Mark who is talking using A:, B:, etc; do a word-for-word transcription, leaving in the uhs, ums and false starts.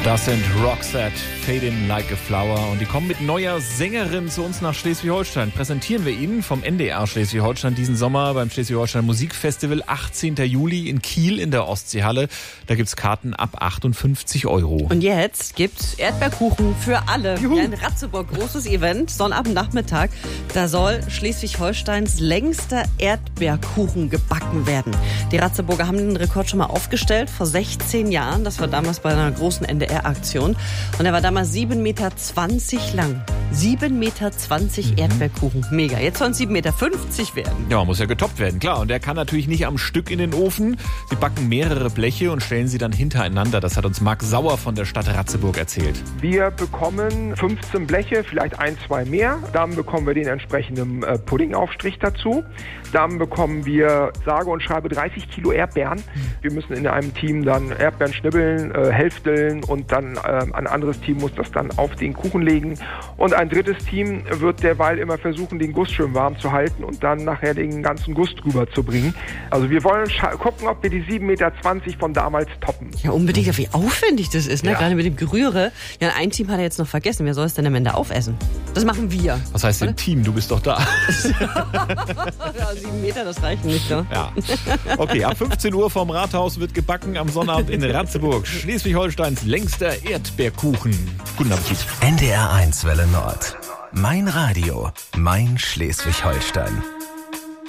A: Das sind Roxette, Fading Like a Flower. Und die kommen mit neuer Sängerin zu uns nach Schleswig-Holstein. Präsentieren wir Ihnen vom N D R Schleswig-Holstein diesen Sommer beim Schleswig-Holstein Musikfestival, achtzehnten Juli in Kiel in der Ostseehalle. Da gibt's Karten ab achtundfünfzig Euro.
B: Und jetzt gibt's Erdbeerkuchen für alle.
A: Juhu.
B: Ja, in Ratzeburg, großes Event, Sonnabendnachmittag. Da soll Schleswig-Holsteins längster Erdbeerkuchen gebacken werden. Die Ratzeburger haben den Rekord schon mal aufgestellt, vor sechzehn Jahren. Das war damals bei einer großen N D R-Aktion. Und er war damals sieben Meter zwanzig lang. sieben Meter zwanzig mhm. Erdbeerkuchen. Mega. Jetzt sollen es sieben Meter fünfzig werden.
A: Ja, muss ja getoppt werden, klar. Und der kann natürlich nicht am Stück in den Ofen. Sie backen mehrere Bleche und stellen sie dann hintereinander. Das hat uns Marc Sauer von der Stadt Ratzeburg erzählt.
C: Wir bekommen fünfzehn Bleche, vielleicht ein, zwei mehr. Dann bekommen wir den entsprechenden äh, Puddingaufstrich dazu. Dann bekommen wir sage und schreibe dreißig Kilo Erdbeeren. Wir müssen in einem Team dann Erdbeeren schnibbeln, äh, hälfteln und dann äh, ein anderes Team muss das dann auf den Kuchen legen. Und ein drittes Team wird derweil immer versuchen, den Guss schön warm zu halten und dann nachher den ganzen Guss drüber zu bringen. Also wir wollen scha- gucken, ob wir die sieben Meter zwanzig von damals toppen.
B: Ja, unbedingt. Wie aufwendig das ist, ne?
C: Ja.
B: Gerade mit dem Gerühre. Ja, ein Team hat er jetzt noch vergessen. Wer soll es denn am Ende aufessen? Das machen wir.
A: Was heißt denn Team? Du bist doch da.
B: Ja, sieben Meter, das reicht nicht, ne?
A: Ja. Okay, ab fünfzehn Uhr vom Rathaus wird gebacken am Sonnabend in Ratzeburg. Schleswig-Holsteins längster Erdbeerkuchen. Guten Appetit.
D: N D R eins Welle Nord. Mein Radio, mein Schleswig-Holstein.